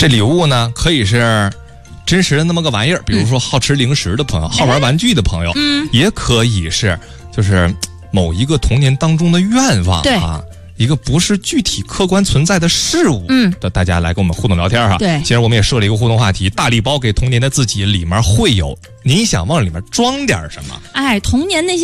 这礼物呢，可以是真实的那么个玩意儿，比如说好吃零食的朋友，好玩玩具的朋友，也可以是就是某一个童年当中的愿望啊。一个不是具体客观存在的事物，大家来跟我们互动聊天哈。 对， 其实我们也设了一个互动话题，大礼包给童年的自己，里面会有你想往里面装点什么？ 哎，童年那些